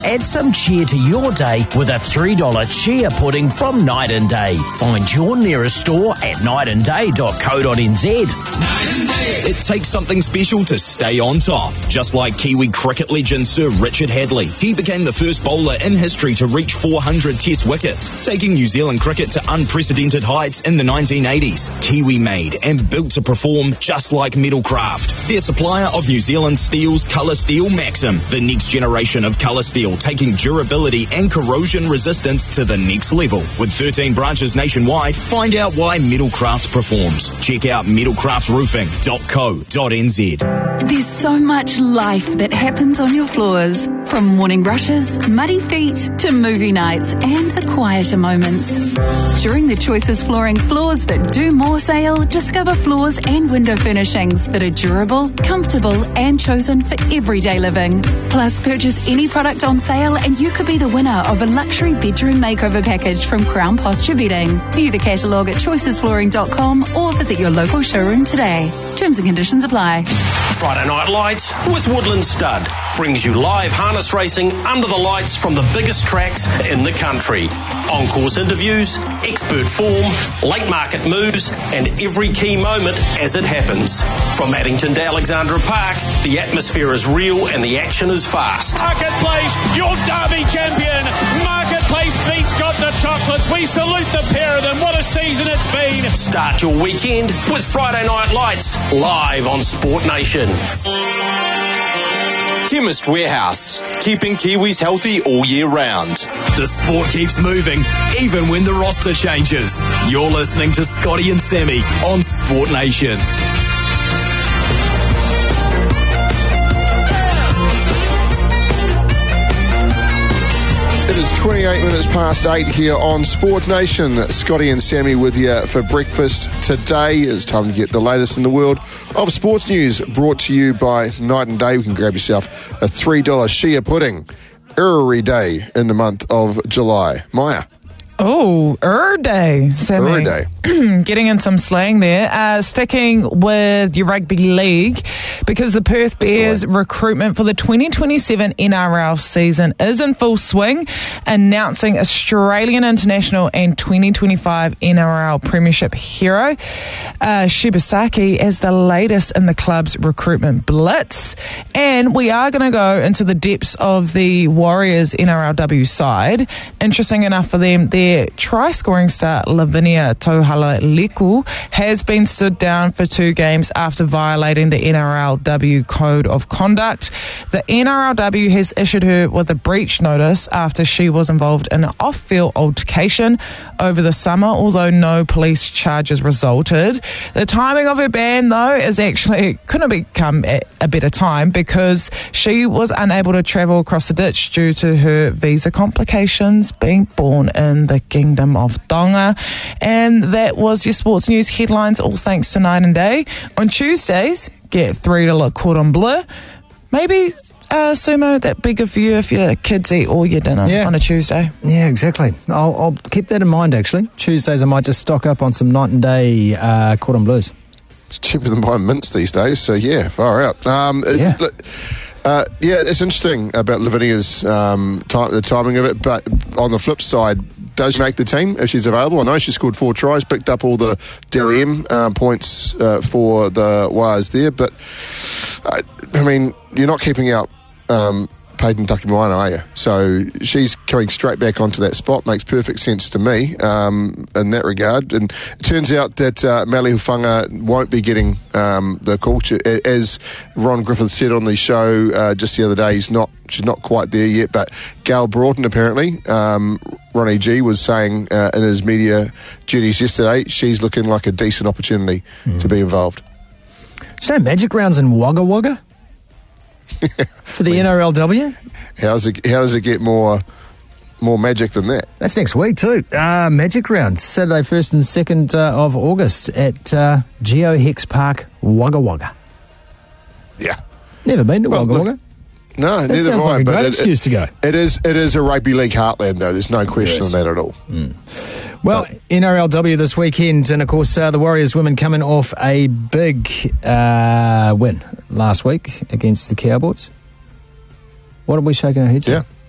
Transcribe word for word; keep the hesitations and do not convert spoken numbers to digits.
Add some cheer to your day with a three dollar chia pudding from Night and Day. Find your nearest store at night and day dot co dot n z. Night and Day. It takes something special to stay on top. Just like Kiwi cricket legend Sir Richard Hadley. He became the first bowler in history to reach four hundred test wickets, taking New Zealand cricket to unprecedented heights in the nineteen eighties. Kiwi made and built to perform just like Metalcraft. They're supplier of New Zealand Steel's Colour Steel Maxim, the next generation of colour steel, taking durability and corrosion resistance to the next level. With thirteen branches nationwide, find out why Metalcraft performs. Check out metalcraft roofing dot co dot n z. There's so much life that happens on your floors. From morning brushes, muddy feet, to movie nights and the quieter moments. During the Choices Flooring Floors That Do More sale, discover floors and window furnishings that are durable, comfortable and chosen for everyday living. Plus, purchase any product on sale and you could be the winner of a luxury bedroom makeover package from Crown Posture Bedding. View the catalogue at choices flooring dot com or visit your local showroom today. Terms and conditions apply. Friday Night Lights with Woodland Stud brings you live harness racing under the lights from the biggest tracks in the country. On-course interviews, expert form, late market moves, and every key moment as it happens. From Addington to Alexandra Park, the atmosphere is real and the action is fast. Marketplace, your Derby champion. Marketplace beats Got the Chocolates. We salute the pair of them. What a season it's been. Start your weekend with Friday Night Lights live on Sport Nation. Chemist Warehouse, keeping Kiwis healthy all year round. The sport keeps moving, even when the roster changes. You're listening to Scotty and Sammy on Sport Nation. It is twenty-eight minutes past eight here on Sport Nation. Scotty and Sammy with you for breakfast today. It's time to get the latest in the world of sports news, brought to you by Night and Day. You can grab yourself a three dollar chia pudding every day in the month of July. Maya. Oh, er day, Sammy. Er day. Getting in some slang there. Uh, sticking with your rugby league, because the Perth Bears recruitment for the twenty twenty-seven N R L season is in full swing, announcing Australian international and twenty twenty-five N R L Premiership hero uh, Shibasaki as the latest in the club's recruitment blitz. And we are going to go into the depths of the Warriors N R L W side. Interesting enough for them, their try-scoring star Lavinia Tohala-Leku has been stood down for two games after violating the N R L W Code of Conduct. The N R L W has issued her with a breach notice after she was involved in an off-field altercation over the summer, although no police charges resulted. The timing of her ban, though, is actually couldn't become a better time, because she was unable to travel across the ditch due to her visa complications being born in the Kingdom of Tonga. And that was your sports news headlines, all thanks to Night and Day. On Tuesdays, get three dollar cordon bleu. Maybe, uh, Sumo, that'd be good for you if your kids eat all your dinner yeah. on a Tuesday. Yeah, exactly. I'll, I'll keep that in mind, actually. Tuesdays I might just stock up on some Night and Day uh, cordon bleus. It's cheaper than buying mints these days, so yeah, far out. Um, yeah. It, Uh, yeah, it's interesting about Lavinia's um, time, the timing of it, but on the flip side, does she make the team if she's available? I know she scored four tries, picked up all the D R M uh, points uh, for the Wires there, but uh, I mean, you're not keeping out um, Peyton Takimaina, are you? So she's coming straight back onto that spot. Makes perfect sense to me um, in that regard. And it turns out that uh, Mali Hufanga won't be getting um, the call. As Ron Griffith said on the show uh, just the other day, he's not. She's not quite there yet. But Gail Broughton, apparently, um, Ronnie G was saying uh, in his media duties yesterday, she's looking like a decent opportunity mm. to be involved. Is there no magic rounds in Wagga Wagga? For the N R L W? How does it, how does it get more more magic than that? That's next week too. Uh, magic rounds, Saturday first and second uh, of August at uh, Geo Hex Park, Wagga Wagga. Yeah. Never been to well, Wagga look, Wagga? No, that neither sounds have like I. a But great it, excuse it, to go. It is, it is a rugby league heartland, though. There's no question yes. on that at all. Mm. Well, but, N R L W this weekend, and of course uh, the Warriors women coming off a big uh, win last week against the Cowboys. What are we shaking our heads yeah. at?